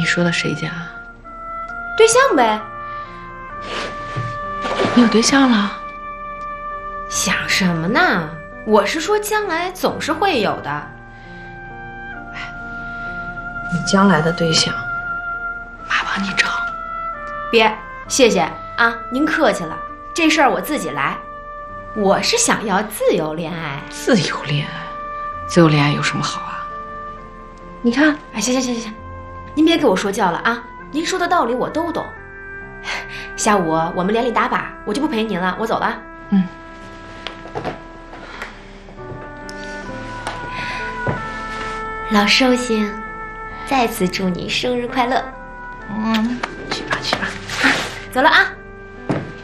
说的谁家？ 对象呗。 你有对象了？ 想什么呢？我是说将来总是会有的。 你将来的对象，妈帮你找。 别，谢谢啊，您客气了，这事儿我自己来。我是想要自由恋爱。 自由恋爱，自由恋爱有什么好啊？你看， 哎，行，您别给我说教了啊！您说的道理我都懂。下午我们连里打靶，我就不陪您了，我走了。 嗯。 老寿星，再次祝你生日快乐。 去吧。 走了啊。